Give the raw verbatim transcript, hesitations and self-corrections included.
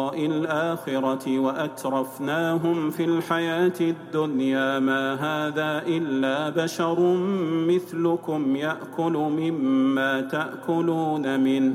الآخرة وأترفناهم في الحياة الدنيا ما هذا إلا بشر مثلكم يأكل مما تأكلون منه